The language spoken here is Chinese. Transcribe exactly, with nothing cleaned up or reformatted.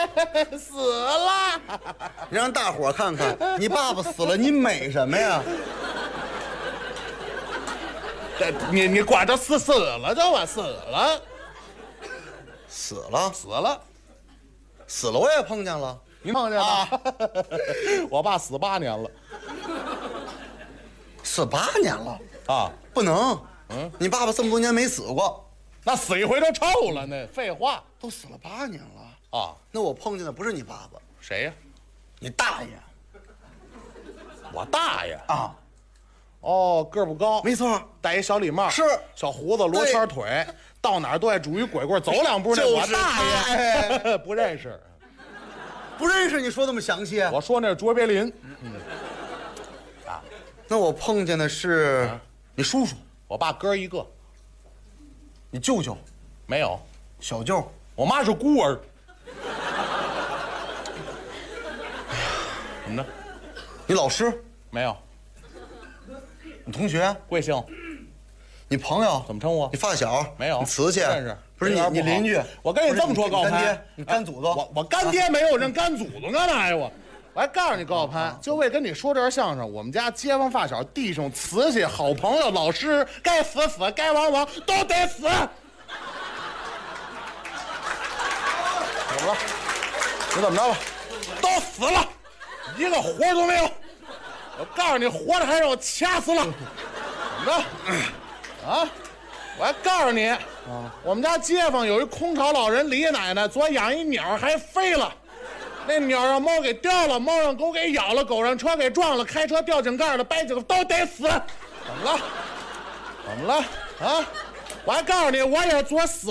死了。 你让大伙看看，你爸爸死了，你美什么呀？ 这你你管着死死了就完，死了， 死了， 死了， 死了，我也碰见了。 你碰见了？啊、我爸死八年了， 死八年了啊！ 不能，嗯，你爸爸这么多年没死过， 那死一回就臭了呢。废话， 都死了八年了啊！ 那我碰见的不是你爸爸， 谁呀？ 你大爷！ 我大爷啊！ 哦，个儿不高， 没错， 戴一小礼帽， 是小胡子，罗圈腿，到哪儿都爱拄一拐棍，走两步那我大爷，不认识， 不认识。你说这么详细？ 我说那是卓别林。嗯， 啊，那我碰见的是、啊、你叔叔， 我爸哥一个， 你舅舅没有， 小舅， 我妈是孤儿。怎么着？ 你老师没有？ 你同学贵姓？ 你朋友怎么称呼？ 你发小没有？ 你瓷器认识？ 不是你你邻居？ 我跟你这么说，高攀， 你干祖宗？ 我我干爹没有，认干祖宗干嘛呀？我我还告诉你，高攀，就为跟你说这段相声，我们家街坊发小、弟兄、瓷器、好朋友、老师，该死死，该亡亡，都得死。怎么了？你怎么着了？都死了，一个活都没有。我告诉你，活着还让我掐死了。怎么着？啊！我还告诉你，啊，我们家街坊有一空巢老人李奶奶，昨养一鸟还飞了，那鸟让猫给叼了，猫让狗给咬了，狗让车给撞了，开车掉井盖了，掰几个都得死。怎么了？怎么了？啊！我还告诉你，我也昨死。